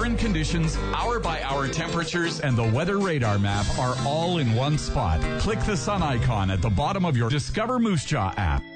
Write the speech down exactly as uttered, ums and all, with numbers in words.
Current conditions, hour-by-hour temperatures, and the weather radar map are all in one spot. Click the sun icon at the bottom of your Discover Moose Jaw app.